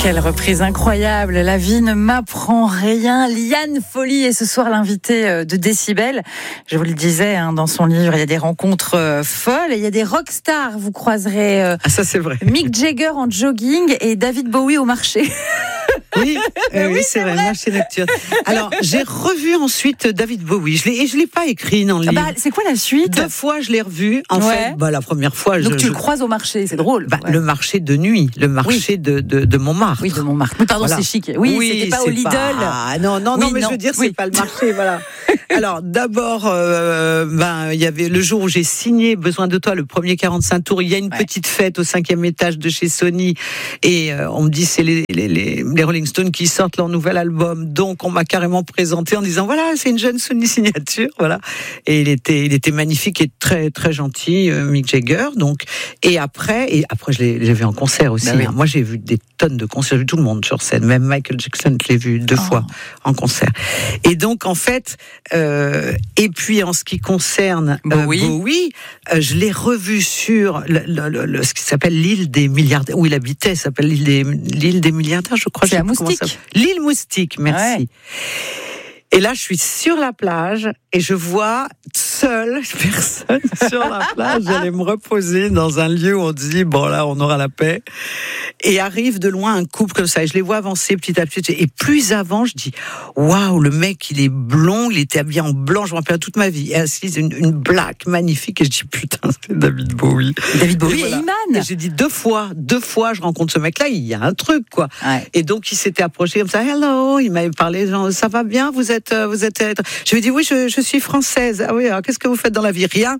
Quelle reprise incroyable. La vie ne m'apprend rien. Liane Folly est ce soir l'invitée de Décibel. Je vous le disais, dans son livre, il y a des rencontres folles et il y a des rockstars. Vous croiserez ça c'est vrai. Mick Jagger en jogging et David Bowie au marché. Oui, c'est vrai, marché nocturne. Alors, j'ai revu ensuite David Bowie. Je l'ai pas écrit dans le livre. C'est quoi la suite ? 2 fois, je l'ai revu. En fait, la première fois... Donc tu le croises au marché, c'est drôle. Le marché de nuit, le marché de Montmartre. Oui, de Montmartre. Oui, pardon, voilà. C'est chic. Oui, c'était pas au Lidl. Non, mais je veux dire, c'est pas le marché, voilà. Alors, d'abord, il y avait le jour où j'ai signé Besoin de toi, le premier 45 tours. Il y a une petite fête au 5e étage de chez Sony. Et on me dit, c'est les Rolling Stones qui sortent leur nouvel album. Donc, on m'a carrément présenté en disant, voilà, c'est une jeune Sony signature, voilà. Et il était magnifique et très, très gentil, Mick Jagger. Donc, et après, je l'ai vu en concert aussi. Oui. Moi, j'ai vu des tonnes de concerts, j'ai vu tout le monde sur scène. Même Michael Jackson, je l'ai vu 2 fois en concert. Et donc, en fait, et puis en ce qui concerne Bowie, je l'ai revu sur ce qui s'appelle l'île des milliardaires, où il habitait, ça s'appelle l'île des milliardaires, je crois. C'est à Moustique. L'île Moustique, merci. Ouais. Et là, je suis sur la plage et je vois seule personne sur la plage. J'allais me reposer dans un lieu où on dit, bon là, on aura la paix. Et arrive de loin un couple comme ça. Et je les vois avancer petit à petit. Et plus avant, je dis, waouh, le mec, il est blond, il était habillé en blanc. Je me rappelle toute ma vie. Et assise, une black magnifique. Et je dis, putain, c'est David Bowie. David Bowie et Iman. Et j'ai dit 2 fois, je rencontre ce mec-là. Il y a un truc, quoi. Ouais. Et donc, il s'était approché comme ça. Hello, il m'avait parlé, genre, ça va bien, vous êtes. Je lui ai dit, oui, je suis française. Ah oui, alors qu'est-ce que vous faites dans la vie ? Rien.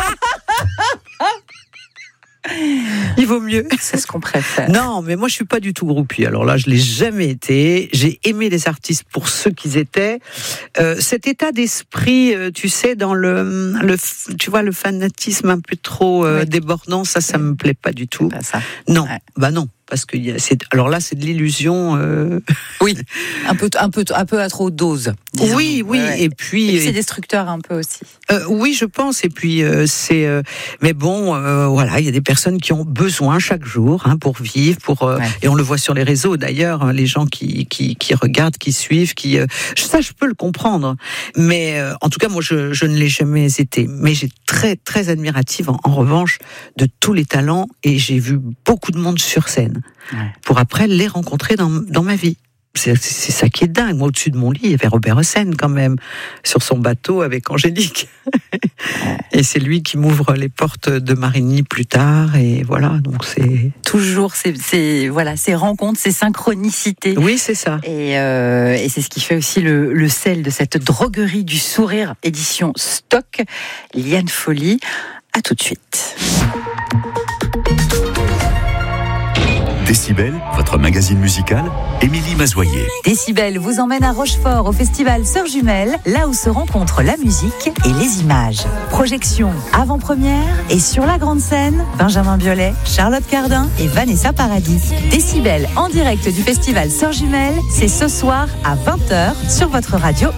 Il vaut mieux. C'est ce qu'on préfère. Non, mais moi, je suis pas du tout groupie. Alors là, je l'ai jamais été. J'ai aimé les artistes pour ce qu'ils étaient. Cet état d'esprit, tu sais, dans tu vois, le fanatisme un peu trop débordant, ça me plaît pas du tout. Pas ça. Non, non. Parce que alors là, c'est de l'illusion. Oui, un peu à trop dose. Disons. Oui. Ouais. Et puis c'est destructeur un peu aussi. Oui, je pense. Et puis mais bon, voilà, il y a des personnes qui ont besoin chaque jour pour vivre, et on le voit sur les réseaux d'ailleurs, les gens qui regardent, qui suivent, ça je peux le comprendre. Mais en tout cas, moi, je ne l'ai jamais été. Mais j'ai très très admirative en revanche de tous les talents, et j'ai vu beaucoup de monde sur scène. Ouais. Pour après les rencontrer dans ma vie. C'est ça qui est dingue. Moi, au-dessus de mon lit, il y avait Robert Hossein quand même, sur son bateau avec Angélique. Et c'est lui qui m'ouvre les portes de Marigny plus tard. Et voilà, donc c'est... Toujours ces rencontres, ces synchronicités. Oui, c'est ça. Et c'est ce qui fait aussi le sel de cette droguerie du sourire, édition Stock. Liane Folly, à tout de suite. Décibel, votre magazine musical, Émilie Mazoyer. Décibel vous emmène à Rochefort au festival Sœurs Jumelles, là où se rencontrent la musique et les images. Projection avant-première et sur la grande scène, Benjamin Biolay, Charlotte Cardin et Vanessa Paradis. Décibel en direct du festival Sœurs Jumelles, c'est ce soir à 20h sur votre radio